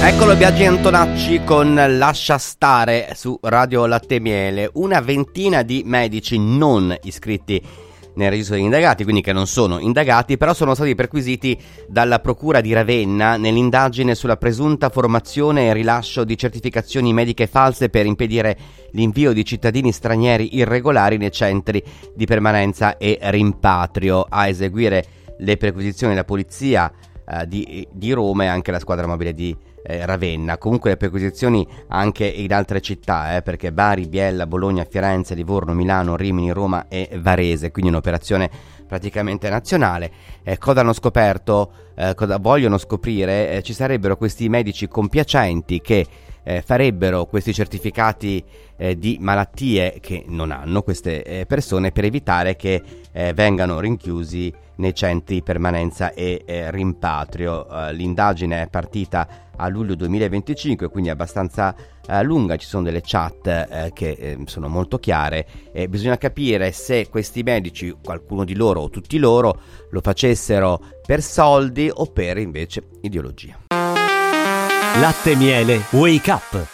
Eccolo Biagi Antonacci con Lascia stare su Radio Latte e Miele. Una ventina di medici non iscritti nel registro degli indagati, quindi che non sono indagati, però sono stati perquisiti dalla Procura di Ravenna nell'indagine sulla presunta formazione e rilascio di certificazioni mediche false per impedire l'invio di cittadini stranieri irregolari nei centri di permanenza e rimpatrio. A eseguire le perquisizioni la polizia di Roma e anche la squadra mobile di Ravenna. Comunque le perquisizioni anche in altre città, perché Bari, Biella, Bologna, Firenze, Livorno, Milano, Rimini, Roma e Varese, quindi un'operazione praticamente nazionale. Cosa hanno scoperto, cosa vogliono scoprire? Ci sarebbero questi medici compiacenti che farebbero questi certificati di malattie che non hanno queste persone, per evitare che vengano rinchiusi nei centri di permanenza e rimpatrio. L'indagine è partita a luglio 2025, quindi abbastanza lunga. Ci sono delle chat che sono molto chiare e bisogna capire se questi medici, qualcuno di loro o tutti loro, lo facessero per soldi o per invece ideologia. Latte e Miele Wake Up.